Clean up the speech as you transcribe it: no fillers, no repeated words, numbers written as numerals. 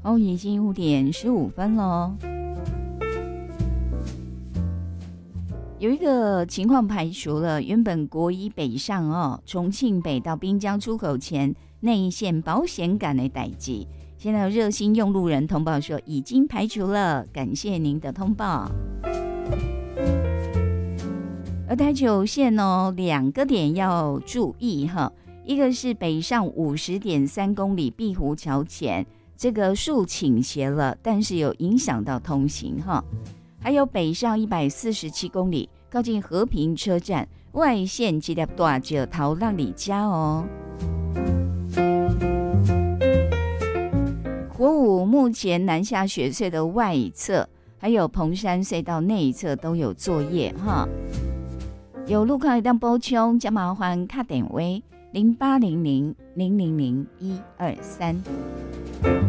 哦，已经5:15了。有一个情况排除了，原本国一北上重庆北到滨江出口前内线保险杆的代志，现在有热心用路人通报说已经排除了，感谢您的通报。而台九线2个点要注意一个是北上50.3公里碧湖桥前，这个树倾斜了，但是有影响到通行还有北上147公里，靠近和平车站外线这条大桥头浪里家国五目前南下雪隧的外侧，还有彭山隧道内侧都有作业有路况一旦补充，加麻烦打电话0800000123。